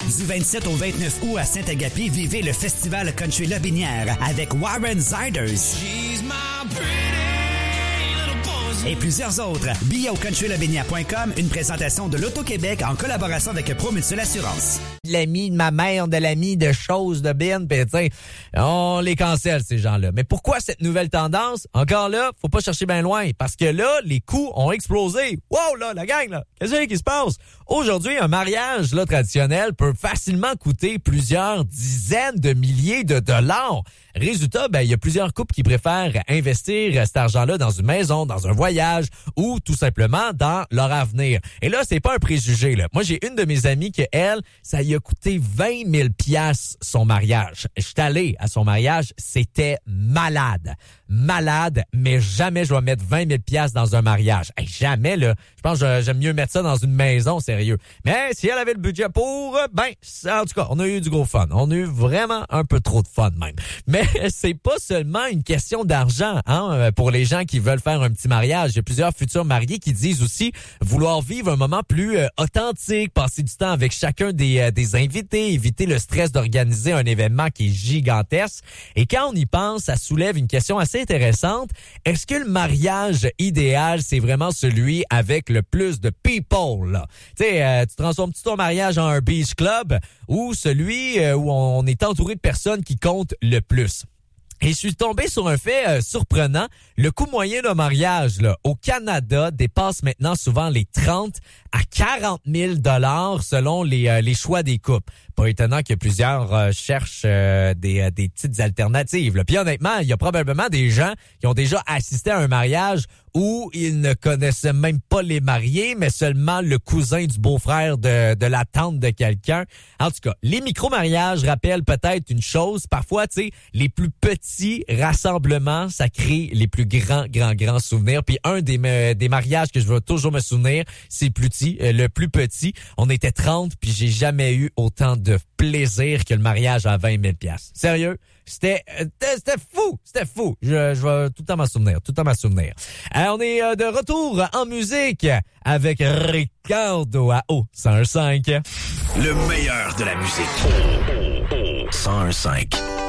Du 27 au 29 août à Saint-Agapi, vivez le festival Country Lobinière avec Warren Ziders et plusieurs autres. Billets au countrylobinière.com, une présentation de l'Auto-Québec en collaboration avec Promutuelle Assurance. L'ami de ma mère, de l'ami de choses de Ben, pis tiens, on les cancelle ces gens-là. Mais pourquoi cette nouvelle tendance? Encore là, faut pas chercher bien loin, parce que là, les coûts ont explosé. Wow, là, la gang, là, qu'est-ce qui se passe? Aujourd'hui, un mariage là traditionnel peut facilement coûter plusieurs dizaines de milliers de dollars. Résultat, il y a plusieurs couples qui préfèrent investir cet argent-là dans une maison, dans un voyage ou tout simplement dans leur avenir. Et là, c'est pas un préjugé, là. Moi, j'ai une de mes amies que elle, ça y a coûté 20 000 $ son mariage. Je suis allé à son mariage, c'était malade. Malade, mais jamais je vais mettre 20 000 $ dans un mariage. Hey, jamais, là. Je pense que j'aime mieux mettre ça dans une maison, sérieux. Mais si elle avait le budget pour, en tout cas, on a eu du gros fun. On a eu vraiment un peu trop de fun, même. Mais c'est pas seulement une question d'argent, hein, pour les gens qui veulent faire un petit mariage. Il y a plusieurs futurs mariés qui disent aussi vouloir vivre un moment plus authentique, passer du temps avec chacun des invités, éviter le stress d'organiser un événement qui est gigantesque. Et quand on y pense, ça soulève une question assez intéressante. Est-ce que le mariage idéal, c'est vraiment celui avec le plus de people, là? Tu sais, tu transformes-tu ton mariage en un beach club ou celui où on est entouré de personnes qui comptent le plus? Et je suis tombé sur un fait surprenant. Le coût moyen d'un mariage là, au Canada dépasse maintenant souvent les 30 à 40 000 $ selon les choix des couples. Pas étonnant que plusieurs cherchent des petites alternatives, là. Puis honnêtement, il y a probablement des gens qui ont déjà assisté à un mariage où ils ne connaissaient même pas les mariés, mais seulement le cousin du beau-frère de la tante de quelqu'un. En tout cas, les micro-mariages rappellent peut-être une chose. Parfois, tu sais, les plus petits rassemblements, ça crée les plus grands souvenirs. Puis un des mariages que je veux toujours me souvenir, c'est le plus petit. On était 30, puis j'ai jamais eu autant de plaisir que le mariage à 20 000 $. Sérieux? C'était fou. Je vais tout le temps m'en souvenir. On est de retour en musique avec Ricardo à O101.5. Le meilleur de la musique. 101.5.